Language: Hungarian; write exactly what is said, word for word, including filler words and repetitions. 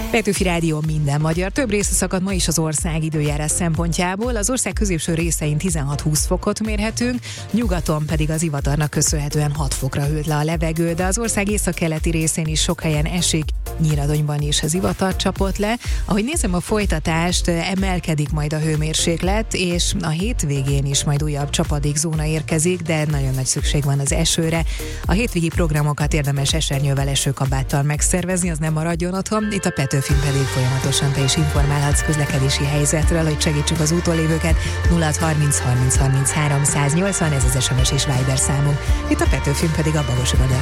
Petőfi Rádió minden magyar. Több része szakadt ma is az ország időjárás szempontjából. Az ország középső részein tizenhat-húsz fokot mérhetünk, nyugaton pedig az ivatarnak köszönhetően hat fokra hűlt le a levegő, de az ország északkeleti részén is sok helyen esik, Nyíradonyban is az ivatar csapott le. Ahogy nézem a folytatást, emelkedik majd a hőmérséklet, és a hétvégén is majd újabb csapadékzóna érkezik, de nagyon nagy szükség van az esőre. A hétvégi programokat érdemes esernyővel, esőkabáttal megszervezni, az nem maradjon otthon. Itt a Petőfin pedig folyamatosan te is informálhatsz közlekedési helyzetről, hogy segítsük az útolévőket. nulla harminc harminc harminchárom száznyolcvan, ez az es em es és Viber számunk. Itt a Petőfin pedig a Bagos